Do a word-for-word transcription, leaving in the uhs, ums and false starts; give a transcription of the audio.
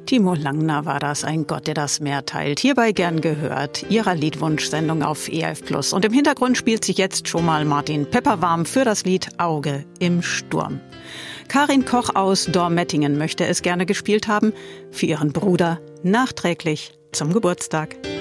Timo Langner war das, ein Gott, der das Meer teilt. Hierbei gern gehört, Ihrer Liedwunschsendung auf E F Plus. Und im Hintergrund spielt sich jetzt schon mal Martin Pepper warm für das Lied Auge im Sturm. Karin Koch aus Dormettingen möchte es gerne gespielt haben für ihren Bruder nachträglich zum Geburtstag.